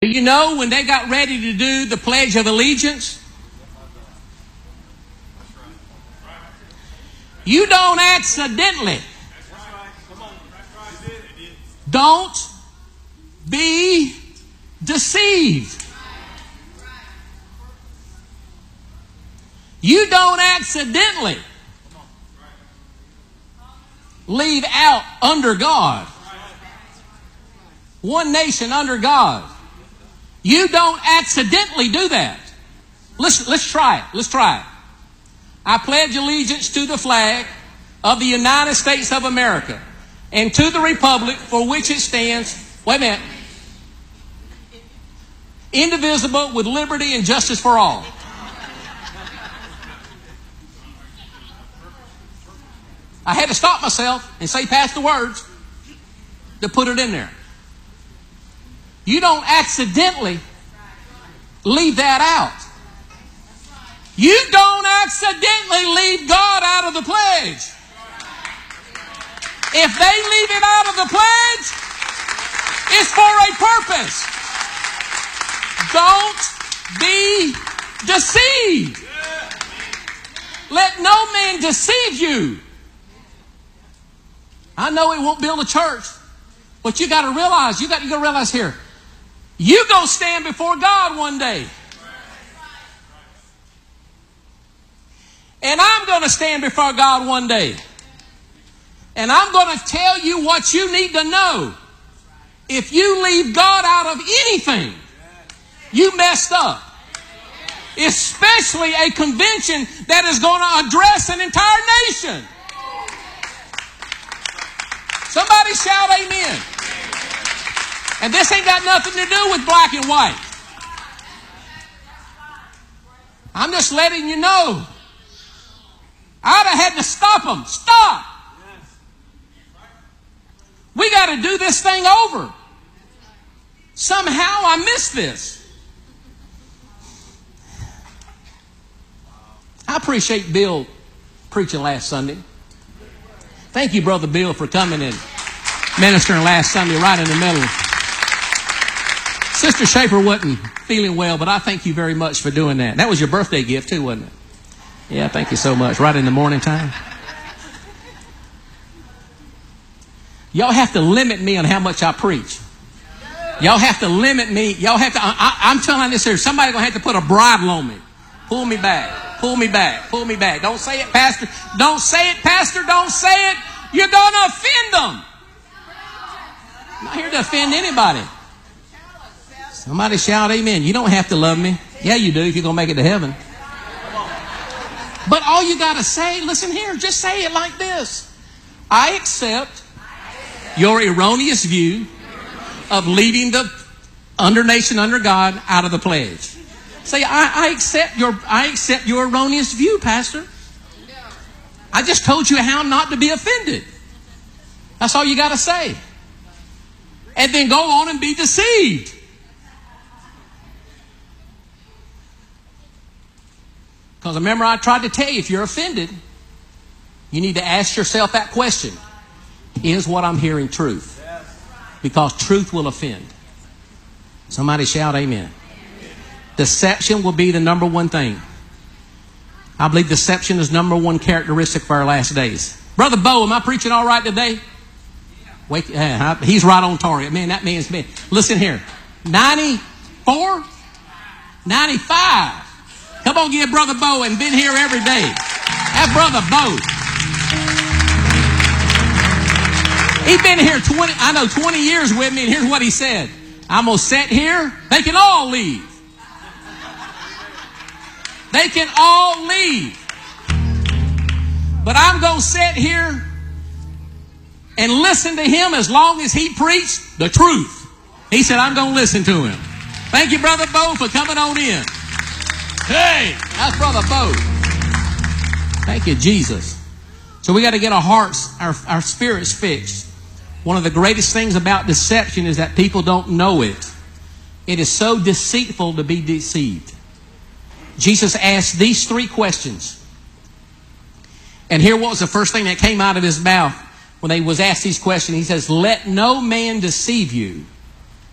you know when they got ready to do the Pledge of Allegiance? You don't accidentally. Don't be deceived. You don't accidentally leave out under God. One nation under God. You don't accidentally do that. Let's try it. Let's try it. I pledge allegiance to the flag of the United States of America and to the republic for which it stands. Wait a minute. Indivisible, with liberty and justice for all. I had to stop myself and say past the words to put it in there. You don't accidentally leave that out. You don't accidentally leave God out of the pledge. If they leave it out of the pledge, it's for a purpose. Don't be deceived. Let no man deceive you. I know it won't build a church, but you got to realize, you got to realize here, you go stand before God one day. And I'm going to stand before God one day. And I'm going to tell you what you need to know. If you leave God out of anything, you messed up. Especially a convention that is going to address an entire nation. Somebody shout amen. And this ain't got nothing to do with black and white. I'm just letting you know. I'd have had to stop them. Stop. We got to do this thing over. Somehow I missed this. I appreciate Bill preaching last Sunday. Thank you, Brother Bill, for coming and ministering last Sunday right in the middle. Sister Schaefer wasn't feeling well, but I thank you very much for doing that. That was your birthday gift too, wasn't it? Yeah, thank you so much. Right in the morning time. Y'all have to limit me on how much I preach. Y'all have to limit me. Y'all have to. I'm telling you this here. Somebody's going to have to put a bridle on me. Pull me back. Pull me back. Pull me back. Don't say it, Pastor. Don't say it, Pastor. Don't say it. You're going to offend them. I'm not here to offend anybody. Somebody shout amen. You don't have to love me. Yeah, you do if you're going to make it to heaven. But all you got to say, listen here, just say it like this. I accept your erroneous view of leaving the nation under God out of the pledge. Say, I accept your erroneous view, Pastor. I just told you how not to be offended. That's all you got to say. And then go on and be deceived. Because remember, I tried to tell you, if you're offended, you need to ask yourself that question. Is what I'm hearing truth? Because truth will offend. Somebody shout amen. Deception will be the number one thing. I believe deception is number one characteristic for our last days. Brother Bo, am I preaching all right today? Wait, he's right on target. Man, that man's been. Listen here. 94? 95. Come on, give Brother Bo and been here every day. That Brother Bo. He's been here 20 years with me, and here's what he said. I'm going to sit here. They can all leave. They can all leave. But I'm going to sit here and listen to him as long as he preached the truth. He said, I'm going to listen to him. Thank you, Brother Bo, for coming on in. Hey, that's Brother Bo. Thank you, Jesus. So we got to get our hearts, our spirits fixed. One of the greatest things about deception is that people don't know it. It is so deceitful to be deceived. Jesus asked these three questions. And here was the first thing that came out of his mouth when he was asked these questions. He says, let no man deceive you.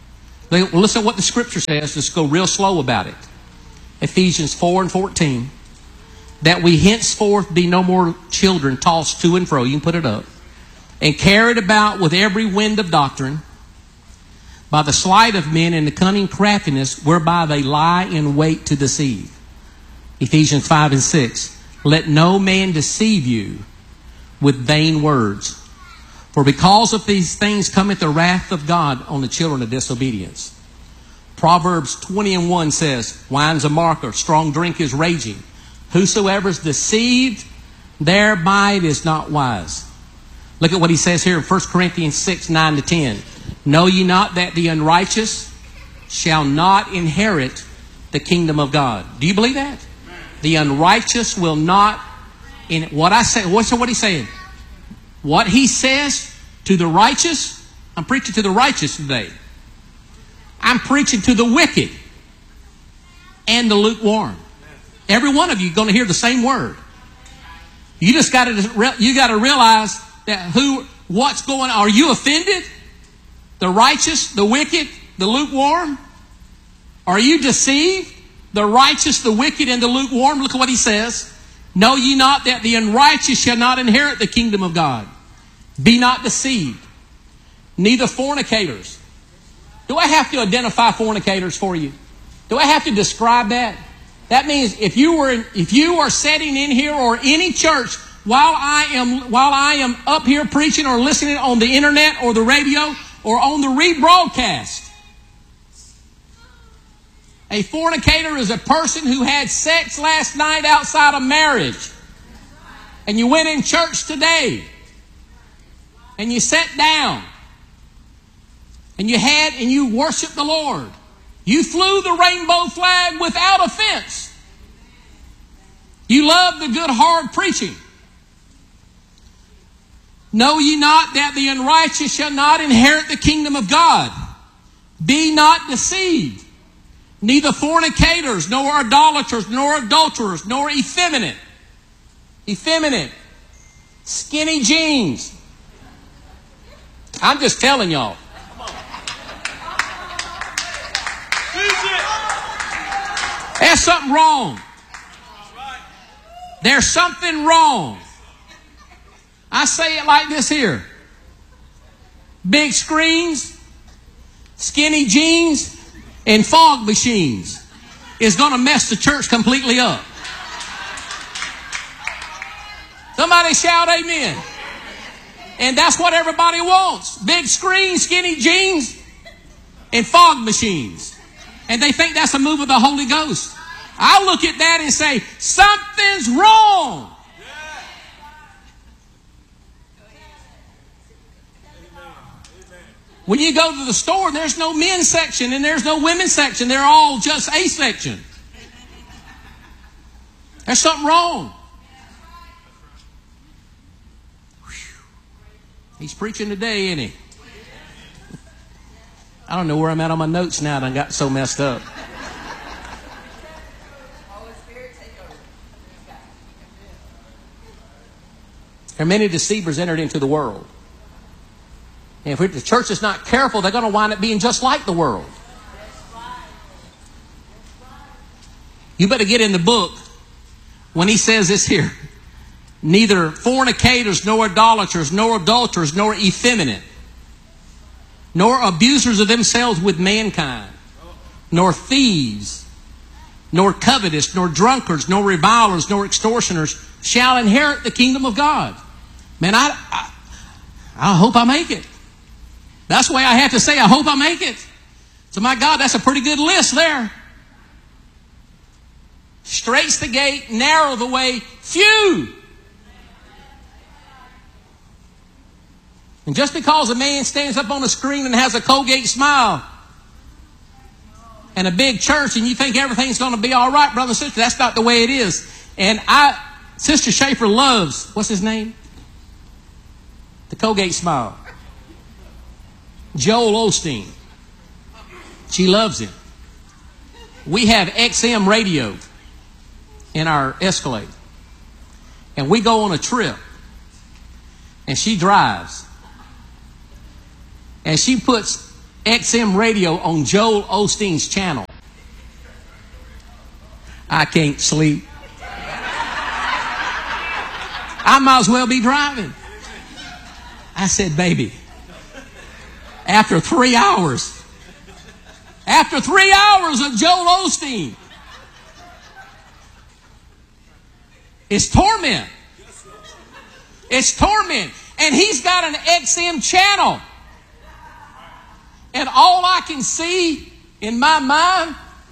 Listen to what the Scripture says. Let's go real slow about it. Ephesians 4:14. That we henceforth be no more children tossed to and fro. You can put it up. And carried about with every wind of doctrine, by the sleight of men and the cunning craftiness whereby they lie in wait to deceive. Ephesians 5:6. Let no man deceive you with vain words. For because of these things cometh the wrath of God on the children of disobedience. Proverbs 20:1 says, wine's a marker, strong drink is raging. Whosoever is deceived thereby is not wise. Look at what he says here in 1 Corinthians 6:9-10. Know ye not that the unrighteous shall not inherit the kingdom of God? Do you believe that? The unrighteous will not. In what I say, what he's saying? What he says to the righteous, I'm preaching to the righteous today. I'm preaching to the wicked and the lukewarm. Every one of you is going to hear the same word. You just got to realize that what's going on. Are you offended? The righteous, the wicked, the lukewarm? Are you deceived? The righteous, the wicked, and the lukewarm? Look at what he says. Know ye not that the unrighteous shall not inherit the kingdom of God? Be not deceived. Neither fornicators. Do I have to identify fornicators for you? Do I have to describe that? That means if you are sitting in here or any church while I am up here preaching or listening on the internet or the radio or on the rebroadcast, a fornicator is a person who had sex last night outside of marriage. And you went in church today and you sat down and you worshiped the Lord. You flew the rainbow flag without offense. You loved the good hard preaching. Know ye not that the unrighteous shall not inherit the kingdom of God? Be not deceived. Neither fornicators, nor idolaters, nor adulterers, nor effeminate, skinny jeans. I'm just telling y'all. There's something wrong. There's something wrong. I say it like this here. Big screens, skinny jeans, and fog machines is going to mess the church completely up. Somebody shout amen. And that's what everybody wants. Big screens, skinny jeans, and fog machines. And they think that's a move of the Holy Ghost. I look at that and say, something's wrong. When you go to the store, there's no men's section and there's no women's section. They're all just a section. There's something wrong. He's preaching today, isn't he? I don't know where I'm at on my notes now. I got so messed up. There are many deceivers entered into the world. And if the church is not careful, they're going to wind up being just like the world. You better get in the book when he says this here. Neither fornicators, nor idolaters, nor adulterers, nor effeminate, nor abusers of themselves with mankind, nor thieves, nor covetous, nor drunkards, nor revilers, nor extortioners shall inherit the kingdom of God. Man, I hope I make it. That's the way I have to say, I hope I make it. So my God, that's a pretty good list there. Straight's the gate, narrow the way, few. And just because a man stands up on a screen and has a Colgate smile and a big church and you think everything's going to be all right, brother and sister, that's not the way it is. And Sister Schaefer loves, what's his name? The Colgate smile. Joel Osteen. She loves him. We have XM radio in our Escalade. And we go on a trip. And she drives. And she puts XM radio on Joel Osteen's channel. I can't sleep. I might as well be driving. I said, baby, after 3 hours of Joel Osteen, it's torment. It's torment. And he's got an XM channel. And all I can see in my mind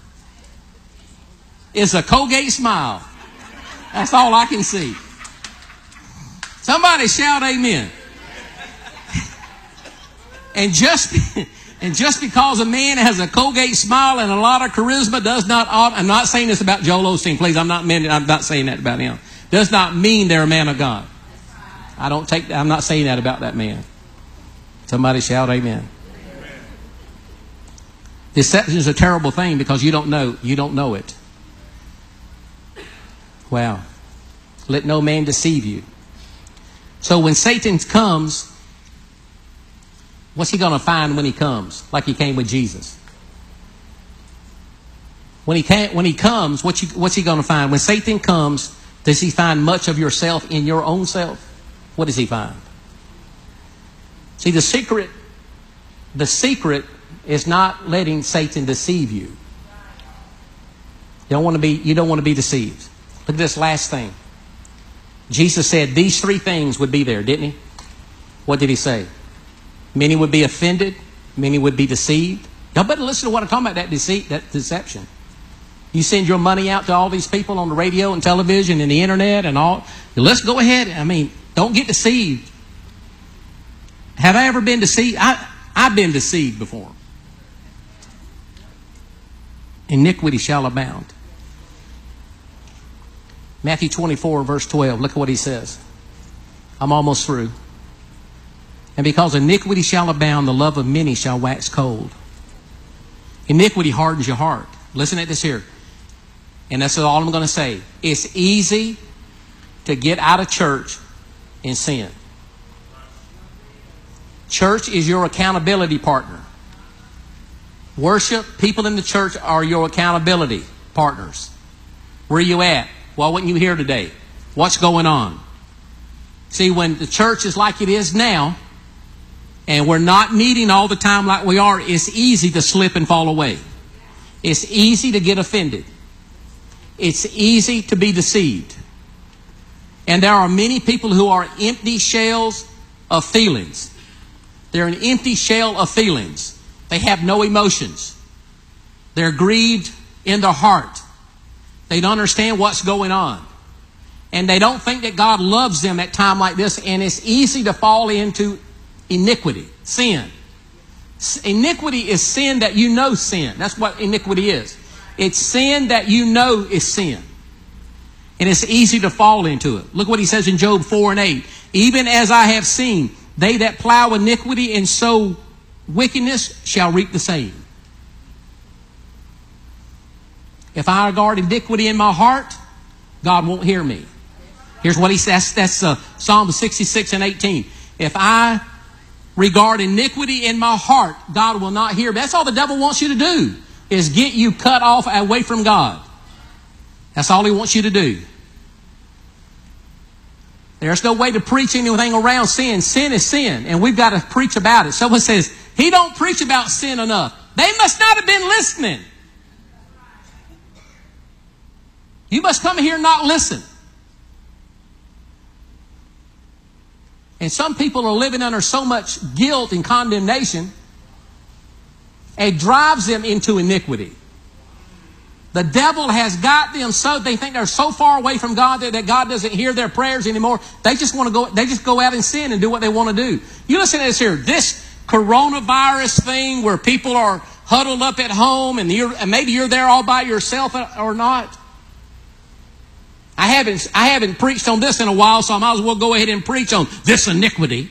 is a Colgate smile. That's all I can see. Somebody shout amen. And just because a man has a Colgate smile and a lot of charisma does not, I'm not saying this about Joel Osteen, please. I'm not saying that about him. Does not mean they're a man of God. I'm not saying that about that man. Somebody shout amen. Deception is a terrible thing because you don't know it. Wow. Let no man deceive you. So when Satan comes, what's he going to find when he comes? Like he came with Jesus. When he comes, what's he going to find? When Satan comes, does he find much of yourself in your own self? What does he find? See, the secret is not letting Satan deceive you. You don't want to be deceived. Look at this last thing. Jesus said these three things would be there, didn't he? What did he say? Many would be offended. Many would be deceived. Y'all better listen to what I'm talking about, that deceit, that deception. You send your money out to all these people on the radio and television and the internet and all. Let's go ahead. I mean, don't get deceived. Have I ever been deceived? I've been deceived before. Iniquity shall abound. Matthew 24, verse 12. Look at what he says. I'm almost through. And because iniquity shall abound, the love of many shall wax cold. Iniquity hardens your heart. Listen at this here. And that's all I'm going to say. It's easy to get out of church and sin. Church is your accountability partner. Worship, people in the church are your accountability partners. Where are you at? Why wasn't you here today? What's going on? See, when the church is like it is now, and we're not meeting all the time like we are, it's easy to slip and fall away. It's easy to get offended. It's easy to be deceived. And there are many people who are empty shells of feelings. They're an empty shell of feelings. They have no emotions. They're grieved in their heart. They don't understand what's going on. And they don't think that God loves them at a time like this. And it's easy to fall into iniquity, sin. Iniquity is sin that you know sin. That's what iniquity is. It's sin that you know is sin. And it's easy to fall into it. Look what he says in Job 4 and 8. Even as I have seen, they that plow iniquity and sow wickedness shall reap the same. If I regard iniquity in my heart, God won't hear me. Here's what he says. That's Psalm 66 and 18. If I regard iniquity in my heart, God will not hear me. That's all the devil wants you to do, is get you cut off away from God. That's all he wants you to do. There's no way to preach anything around sin. Sin is sin, and we've got to preach about it. Someone says, he don't preach about sin enough. They must not have been listening. You must come here and not listen. And some people are living under so much guilt and condemnation, it drives them into iniquity. The devil has got them so they think they're so far away from God that God doesn't hear their prayers anymore. They just want to go. They just go out and sin and do what they want to do. You listen to this here. This coronavirus thing where people are huddled up at home and maybe you're there all by yourself or not. I haven't preached on this in a while, so I might as well go ahead and preach on this iniquity.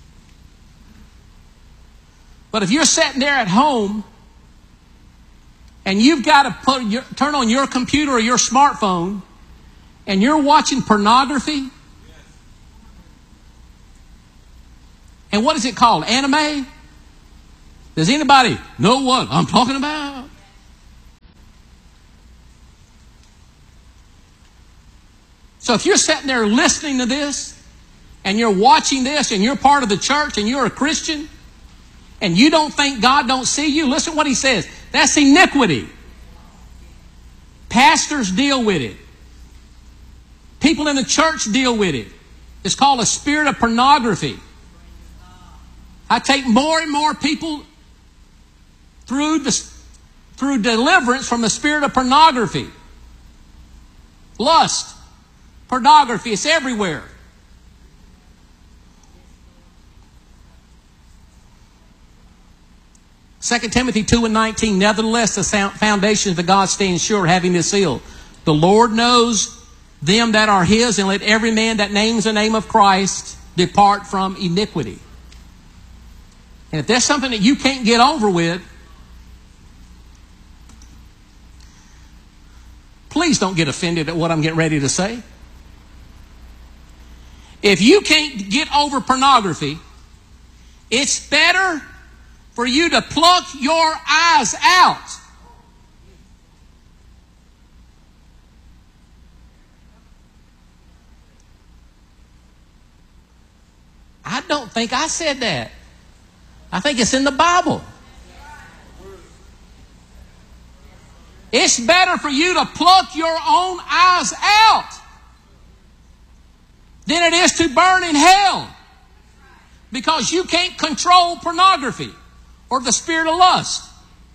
But if you're sitting there at home and you've got to turn on your computer or your smartphone and you're watching pornography, and what is it called? Anime? Does anybody know what I'm talking about? So if you're sitting there listening to this, and you're watching this, and you're part of the church, and you're a Christian, and you don't think God don't see you, listen what he says. That's iniquity. Pastors deal with it. People in the church deal with it. It's called a spirit of pornography. I take more and more people through deliverance from the spirit of pornography. Lust, pornography, it's everywhere. Second Timothy 2:19, nevertheless the foundations of God stand sure, having this seal. The Lord knows them that are his, and let every man that names the name of Christ depart from iniquity. And if there's something that you can't get over with, please don't get offended at what I'm getting ready to say. If you can't get over pornography, it's better for you to pluck your eyes out. I don't think I said that. I think it's in the Bible. It's better for you to pluck your own eyes out than it is to burn in hell. Because you can't control pornography or the spirit of lust.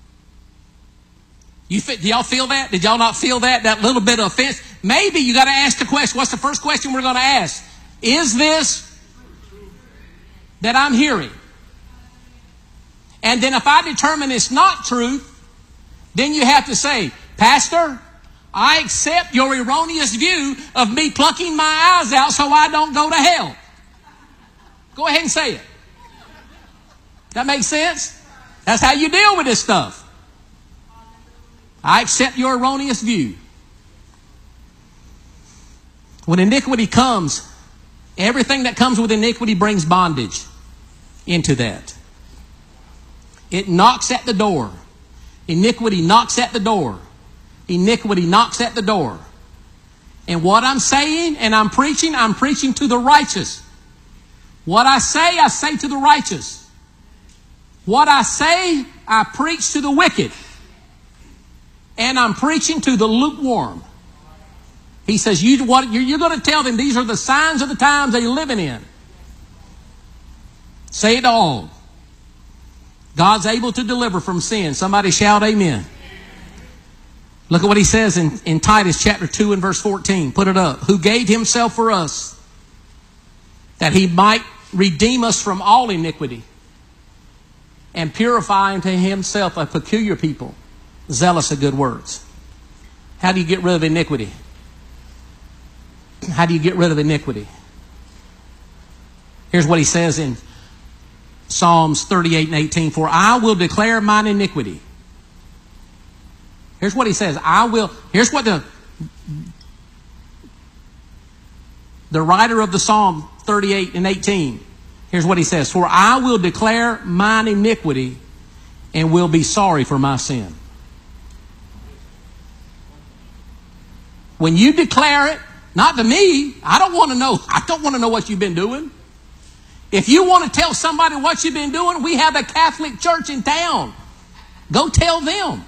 Do y'all feel that? Did y'all not feel that? That little bit of offense? Maybe you got to ask the question. What's the first question we're going to ask? Is this that I'm hearing? And then if I determine it's not truth, then you have to say, Pastor, I accept your erroneous view of me plucking my eyes out so I don't go to hell. Go ahead and say it. That makes sense? That's how you deal with this stuff. I accept your erroneous view. When iniquity comes, everything that comes with iniquity brings bondage into that. It knocks at the door. Iniquity knocks at the door. Iniquity knocks at the door. And what I'm saying and I'm preaching to the righteous. What I say to the righteous. What I say, I preach to the wicked. And I'm preaching to the lukewarm. He says, you're going to tell them these are the signs of the times they're living in. Say it all. God's able to deliver from sin. Somebody shout amen. Look at what he says in Titus chapter 2 and verse 14. Put it up. Who gave himself for us, that he might redeem us from all iniquity, and purify unto himself a peculiar people, zealous of good works. How do you get rid of iniquity? How do you get rid of iniquity? Here's what he says in Psalms 38 and 18. For I will declare mine iniquity. Here's what he says. Here's what the writer of the Psalm 38 and 18. Here's what he says. For I will declare mine iniquity and will be sorry for my sin. When you declare it, not to me, I don't want to know what you've been doing. If you want to tell somebody what you've been doing, we have a Catholic church in town. Go tell them.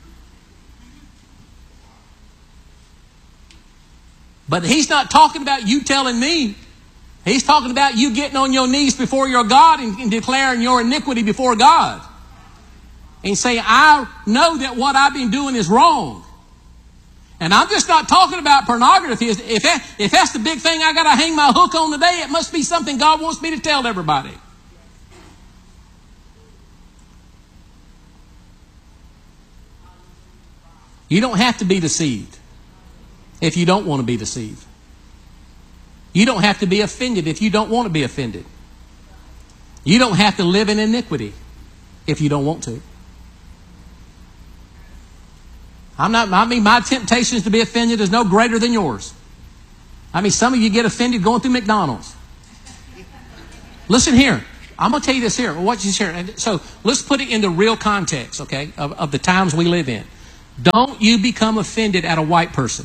But he's not talking about you telling me. He's talking about you getting on your knees before your God and declaring your iniquity before God. And saying, I know that what I've been doing is wrong. And I'm just not talking about pornography. If that's the big thing I got to hang my hook on today, it must be something God wants me to tell everybody. You don't have to be deceived if you don't want to be deceived. You don't have to be offended if you don't want to be offended. You don't have to live in iniquity if you don't want to. My temptation is to be offended is no greater than yours. Some of you get offended going through McDonald's. Listen here. I'm going to tell you this here. Watch this here. And so let's put it in the real context, okay, of the times we live in. Don't you become offended at a white person.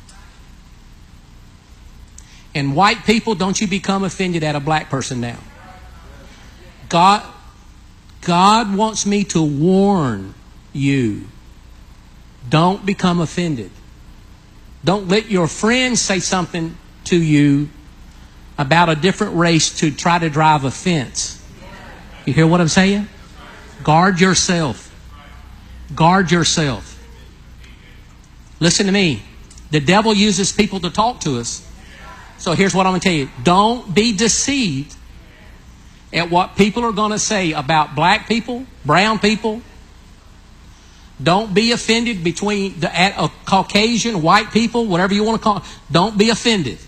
And white people, don't you become offended at a black person now. God wants me to warn you. Don't become offended. Don't let your friends say something to you about a different race to try to drive offense. You hear what I'm saying? Guard yourself. Guard yourself. Listen to me. The devil uses people to talk to us. So here's what I'm going to tell you. Don't be deceived at what people are going to say about black people, brown people. Don't be offended at a Caucasian, white people, whatever you want to call it. Don't be offended.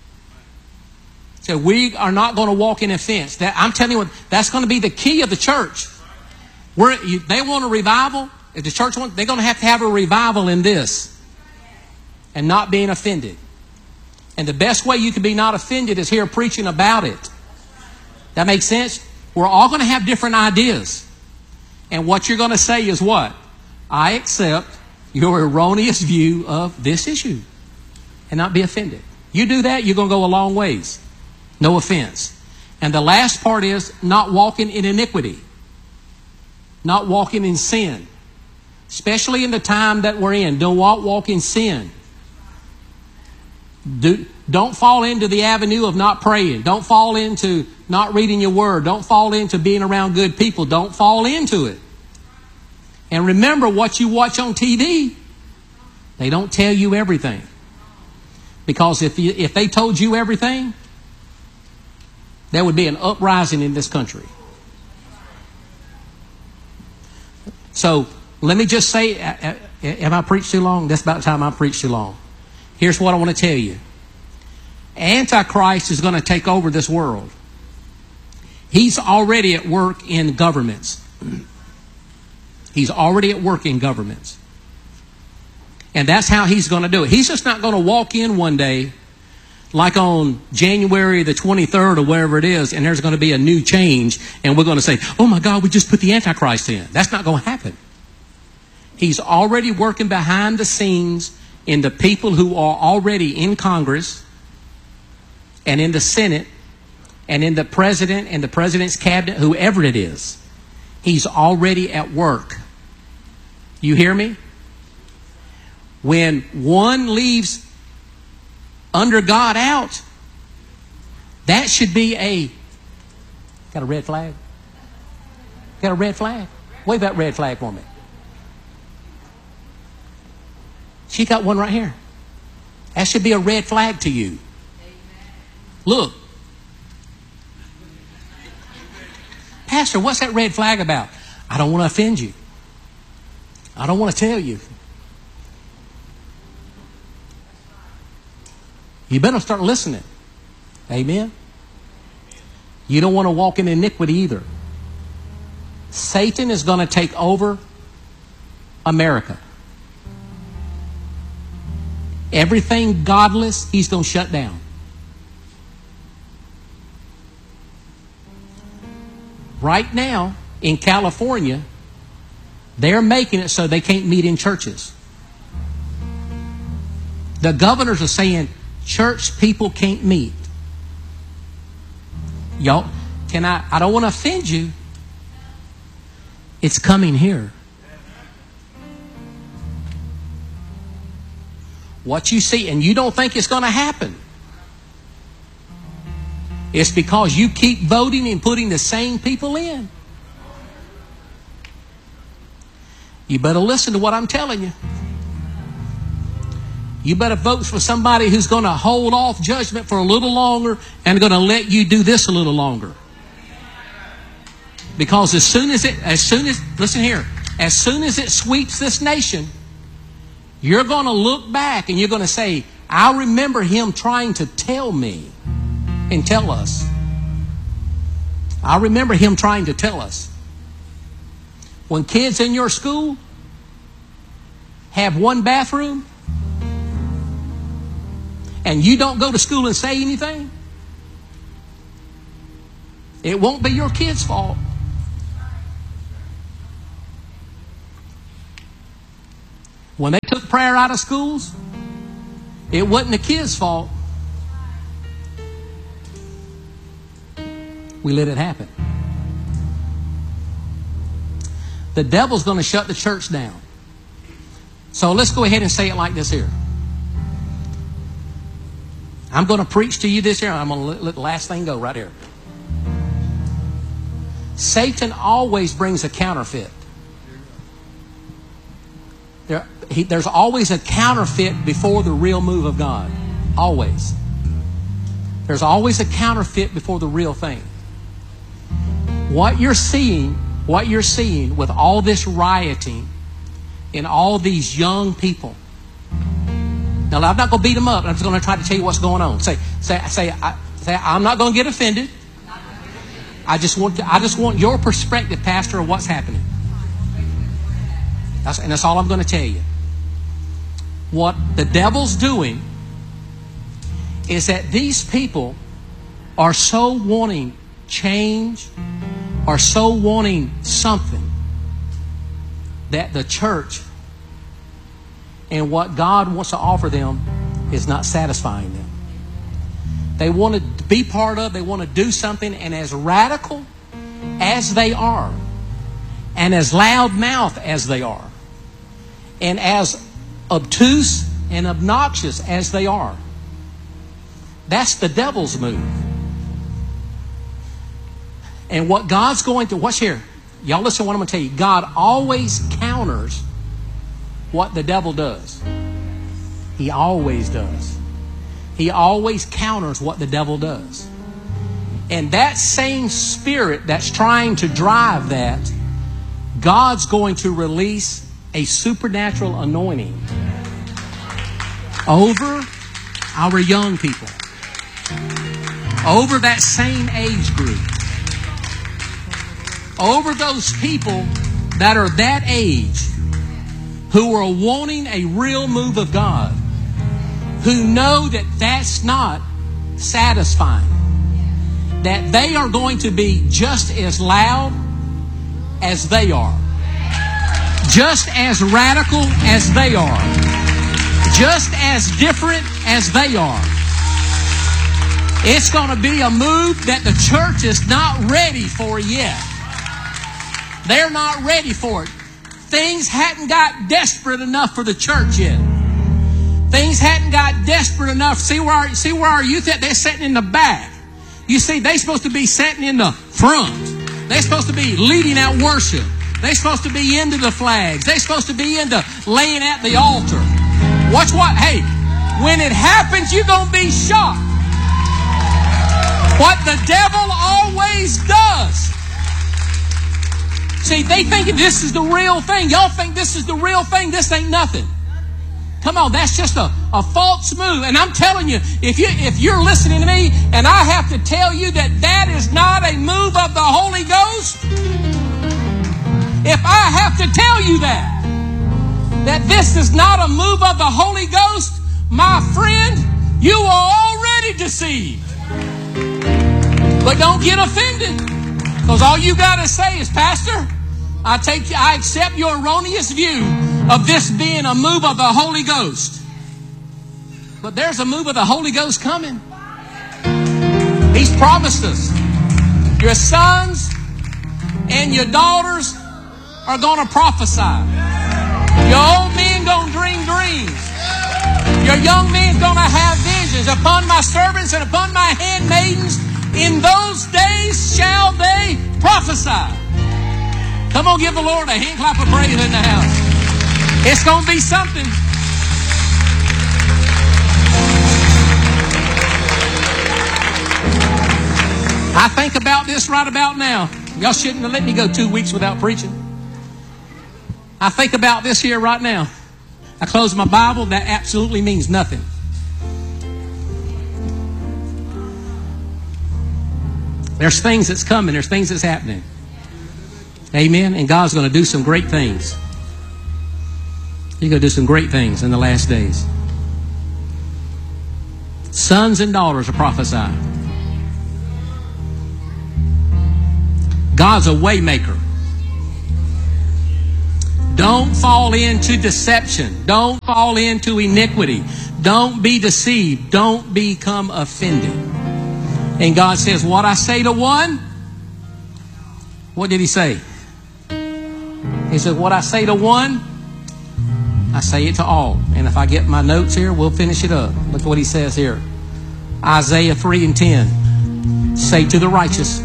So we are not going to walk in offense. I'm telling you, that's going to be the key of the church. They want a revival. If the church wants, they're going to have a revival in this. And not being offended. And the best way you can be not offended is here preaching about it. That makes sense? We're all going to have different ideas. And what you're going to say is what? I accept your erroneous view of this issue. And not be offended. You do that, you're going to go a long ways. No offense. And the last part is not walking in iniquity. Not walking in sin. Especially in the time that we're in. Don't walk in sin. Don't fall into the avenue of not praying. Don't fall into not reading your word. Don't fall into being around good people. Don't fall into it. And remember what you watch on TV. They don't tell you everything. Because if they told you everything, there would be an uprising in this country. So let me just say, have I preached too long? That's about the time I preached too long. Here's what I want to tell you. Antichrist is going to take over this world. He's already at work in governments. He's already at work in governments. And that's how he's going to do it. He's just not going to walk in one day like on January the 23rd or wherever it is, and there's going to be a new change, and we're going to say, oh my God, we just put the Antichrist in. That's not going to happen. He's already working behind the scenes in the people who are already in Congress and in the Senate and in the president and the president's cabinet, whoever it is. He's already at work. You hear me? When one leaves under God out, that should be got a red flag? Got a red flag? Wave that red flag for me. She got one right here. That should be a red flag to you. Look. Pastor, what's that red flag about? I don't want to offend you. I don't want to tell you. You better start listening. Amen? You don't want to walk in iniquity either. Satan is going to take over America. Everything godless, he's going to shut down. Right now, in California, they're making it so they can't meet in churches. The governors are saying church people can't meet. Y'all, I don't want to offend you. It's coming here. What you see, and you don't think it's going to happen. It's because you keep voting and putting the same people in. You better listen to what I'm telling you. You better vote for somebody who's going to hold off judgment for a little longer and going to let you do this a little longer. Because as soon as listen here, as soon as it sweeps this nation, you're going to look back and you're going to say, I remember him trying to tell me and tell us. I remember him trying to tell us. When kids in your school have one bathroom and you don't go to school and say anything, It won't be your kids' fault. When they took prayer out of schools, it wasn't the kids' fault. We let it happen. The devil's going to shut the church down. So let's go ahead and say it like this here. I'm going to preach to you this here. I'm going to let the last thing go right here. Satan always brings a counterfeit. There's always a counterfeit before the real move of God. Always. There's always a counterfeit before the real thing. What you're seeing with all this rioting and all these young people. Now, I'm not going to beat them up. I'm just going to try to tell you what's going on. Say, I'm not going to get offended. I just want your perspective, Pastor, of what's happening. And that's all I'm going to tell you. What the devil's doing is that these people are so wanting change, are so wanting something, that the church and what God wants to offer them is not satisfying them. They want to be part of, they want to do something, and as radical as they are, and as loudmouth as they are, and as obtuse and obnoxious as they are, that's the devil's move. And what God's going to, watch here, y'all listen to what I'm going to tell you. God always counters what the devil does. He always does. He always counters what the devil does. And that same spirit that's trying to drive that, God's going to release a supernatural anointing over our young people, over that same age group, over those people that are that age, who are wanting a real move of God, who know that that's not satisfying, that they are going to be just as loud as they are, just as radical as they are, just as different as they are. It's going to be a move that the church is not ready for yet. They're not ready for it. Things hadn't got desperate enough for the church yet. Things hadn't got desperate enough. See where our youth at? They're sitting in the back. You see, they're supposed to be sitting in the front. They're supposed to be leading out worship. They're supposed to be into the flags. They're supposed to be into laying at the altar. Watch what? Hey, when it happens, you're going to be shocked. What the devil always does. See, they think this is the real thing. Y'all think this is the real thing. This ain't nothing. Come on, that's just a false move. And I'm telling you, if you're listening to me and I have to tell you that that is not a move of the Holy Ghost, if I have to tell you that this is not a move of the Holy Ghost, my friend, you are already deceived. But don't get offended, because all you got to say is, Pastor, I accept your erroneous view of this being a move of the Holy Ghost. But there's a move of the Holy Ghost coming. He's promised us. Your sons and your daughters are going to prophesy. Your old men going to dream dreams. Your young men's going to have visions. Upon my servants and upon my handmaidens, in those days shall they prophesy. Come on, give the Lord a hand clap of praise in the house. It's going to be something. I think about this right about now. Y'all shouldn't have let me go 2 weeks without preaching. I think about this here right now. I close my Bible. That absolutely means nothing. There's things that's coming. There's things that's happening. Amen. And God's going to do some great things. He's going to do some great things in the last days. Sons and daughters are prophesying. God's a way maker. Don't fall into deception. Don't fall into iniquity. Don't be deceived. Don't become offended. And God says, what I say to one, what did he say? He said, what I say to one, I say it to all. And if I get my notes here, we'll finish it up. Look at what he says here. Isaiah 3:10. Say to the righteous.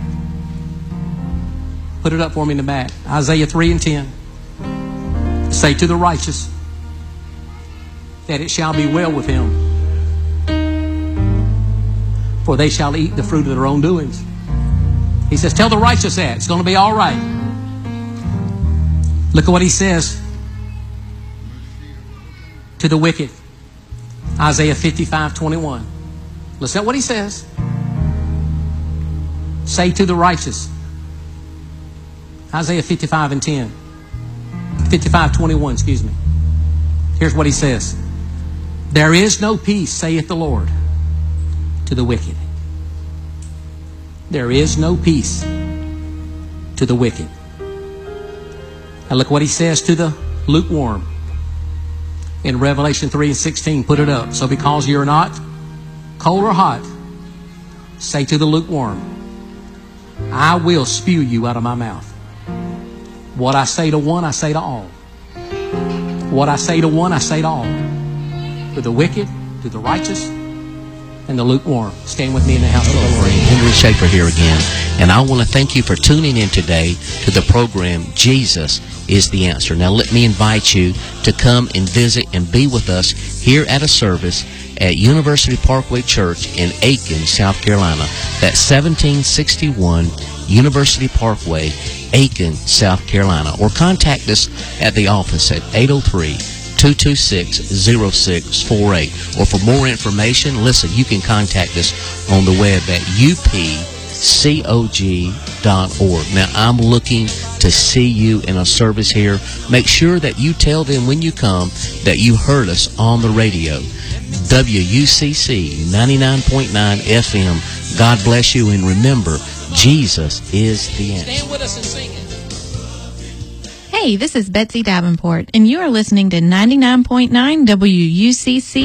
Put it up for me in the back. Isaiah 3:10. Say to the righteous that it shall be well with him, for they shall eat the fruit of their own doings. He says, tell the righteous that. It's going to be all right. Look at what he says to the wicked. Isaiah 55:21. Listen to what he says. Say to the righteous. Isaiah 55:10. 55:21, excuse me. Here's what he says. There is no peace, saith the Lord, to the wicked. There is no peace to the wicked. Now look what he says to the lukewarm. In Revelation 3:16, put it up. So because you're not cold or hot, say to the lukewarm, I will spew you out of my mouth. What I say to one, I say to all. What I say to one, I say to all. To the wicked, to the righteous, and the lukewarm. Stand with me in the house of the Lord. Henry Schaefer here again. And I want to thank you for tuning in today to the program, Jesus is the Answer. Now let me invite you to come and visit and be with us here at a service at University Parkway Church in Aiken, South Carolina. That's 1761 University Parkway, Aiken, South Carolina. Or contact us at the office at 803-226-0648. Or for more information, listen, you can contact us on the web at upcog.org. Now, I'm looking to see you in a service here. Make sure that you tell them when you come that you heard us on the radio. WUCC 99.9 FM. God bless you, and remember, Jesus is the answer. Stand with us and sing it. Hey, this is Betsy Davenport, and you are listening to 99.9 WUCC.